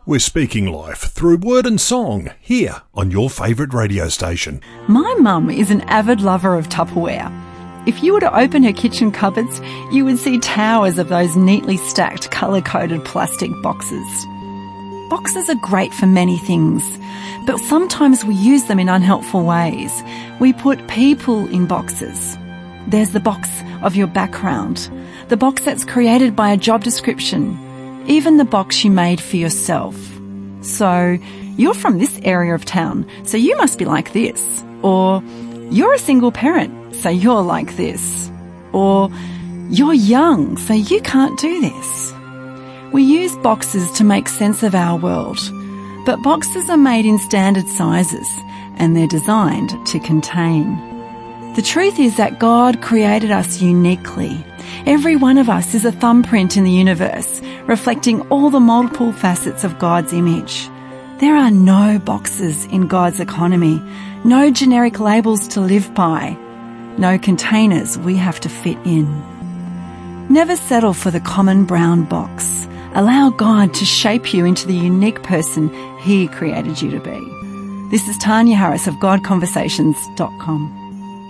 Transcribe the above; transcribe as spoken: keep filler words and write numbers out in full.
We're speaking life through word and song here on your favourite radio station. My mum is an avid lover of Tupperware. If you were to open her kitchen cupboards, you would see towers of those neatly stacked colour-coded plastic boxes. Boxes are great for many things, but sometimes we use them in unhelpful ways. We put people in boxes. There's the box of your background, the box that's created by a job description, even the box you made for yourself. So, you're from this area of town, so you must be like this. Or, you're a single parent, so you're like this. Or, you're young, so you can't do this. We use boxes to make sense of our world, but boxes are made in standard sizes, and they're designed to contain. The truth is that God created us uniquely. Every one of us is a thumbprint in the universe, reflecting all the multiple facets of God's image. There are no boxes in God's economy, no generic labels to live by, no containers we have to fit in. Never settle for the common brown box. Allow God to shape you into the unique person He created you to be. This is Tanya Harris of God Conversations dot com.